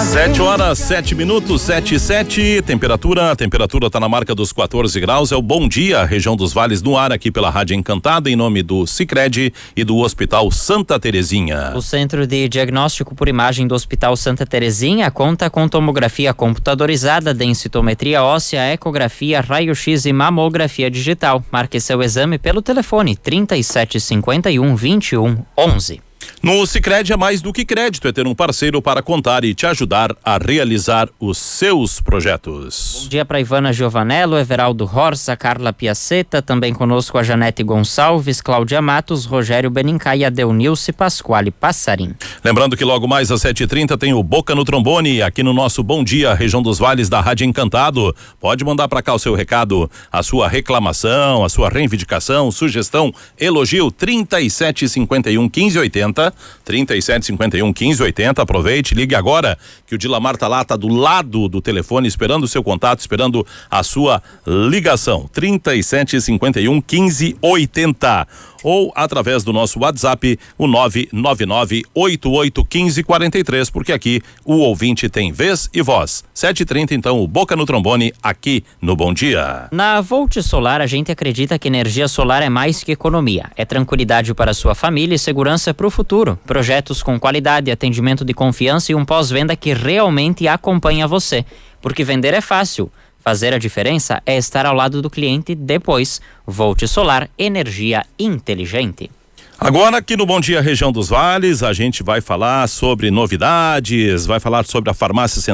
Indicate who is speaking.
Speaker 1: 7 horas, 7 minutos, 7:07, temperatura tá na marca dos 14 graus, é o Bom Dia, região dos Vales no ar aqui pela Rádio Encantada, em nome do Sicredi e do Hospital Santa Terezinha.
Speaker 2: O Centro de Diagnóstico por Imagem do Hospital Santa Terezinha conta com tomografia computadorizada, densitometria óssea, ecografia, raio-x e mamografia digital. Marque seu exame pelo telefone 3751-2111.
Speaker 1: No Sicredi é mais do que crédito, é ter um parceiro para contar e te ajudar a realizar os seus projetos.
Speaker 2: Bom dia para Ivana Giovanello, Everaldo Horsa, Carla Piaceta, também conosco a Janete Gonçalves, Cláudia Matos, Rogério Benincai, Adeunilce Pasquale Passarim.
Speaker 1: Lembrando que logo mais às 7h30 tem o Boca no Trombone, aqui no nosso Bom Dia, região dos Vales da Rádio Encantado. Pode mandar para cá o seu recado, a sua reclamação, a sua reivindicação, sugestão, elogio, 3751-1580. 3751-1580, aproveite, ligue agora que o Dilamar tá lá, tá do lado do telefone esperando o seu contato, esperando a sua ligação, 3751-1580 ou através do nosso WhatsApp, o 999-881543, porque aqui o ouvinte tem vez e voz. 7h30 então, o Boca no Trombone aqui no Bom Dia.
Speaker 2: Na Volt Solar, a gente acredita que energia solar é mais que economia. É tranquilidade para sua família e segurança para o futuro. Projetos com qualidade, atendimento de confiança e um pós-venda que realmente acompanha você. Porque vender é fácil. Fazer a diferença é estar ao lado do cliente depois. Volt Solar, energia inteligente.
Speaker 1: Agora aqui no Bom Dia Região dos Vales, a gente vai falar sobre novidades, vai falar sobre a farmácia